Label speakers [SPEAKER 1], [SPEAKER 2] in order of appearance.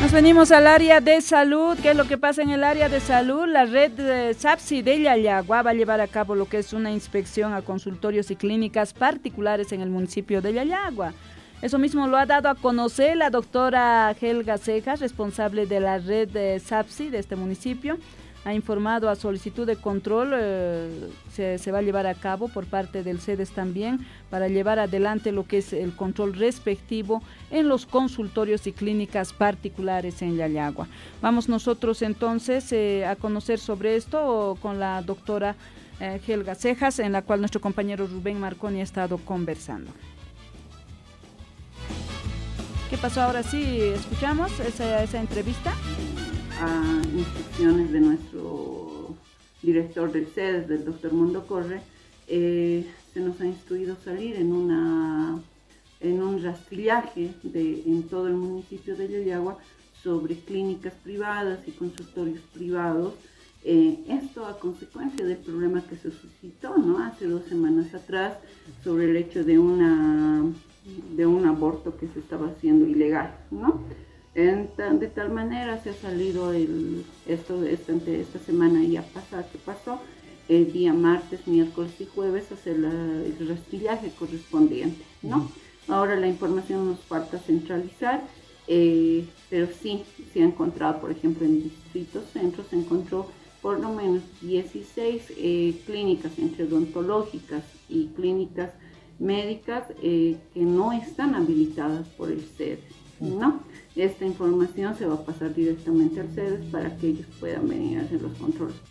[SPEAKER 1] Nos venimos al área de salud. ¿Qué es lo que pasa en el área de salud? La red de SAPSI de Yayagua va a llevar a cabo lo que es una inspección a consultorios y clínicas particulares en el municipio de Yayagua. Eso mismo lo ha dado a conocer la doctora Helga Cejas, responsable de la red de SAPSI de este municipio. Ha informado a solicitud de control, se va a llevar a cabo por parte del CEDES también, para llevar adelante lo que es el control respectivo en los consultorios y clínicas particulares en Yayagua. Vamos nosotros entonces a conocer sobre esto con la doctora Helga Cejas, en la cual nuestro compañero Rubén Marconi ha estado conversando. ¿Qué pasó ahora sí? ¿Escuchamos esa entrevista?
[SPEAKER 2] A instrucciones de nuestro director del CEDES, del doctor Mundo Corre, se nos ha instruido salir en un rastrillaje en todo el municipio de Yayagua sobre clínicas privadas y consultorios privados. Esto a consecuencia del problema que se suscitó, ¿no?, hace 2 semanas atrás sobre el hecho de un aborto que se estaba haciendo ilegal, ¿no? De tal manera se ha salido esta semana ya pasada que pasó, el día martes, miércoles y jueves, hacer el rastrillaje correspondiente, ¿no? Ahora la información nos falta centralizar, pero sí se ha encontrado, por ejemplo, en distritos centros se encontró por lo menos 16 clínicas entre odontológicas y clínicas médicas que no están habilitadas por el CEDES, ¿no? Esta información se va a pasar directamente al CEDES para que ellos puedan venir a hacer los controles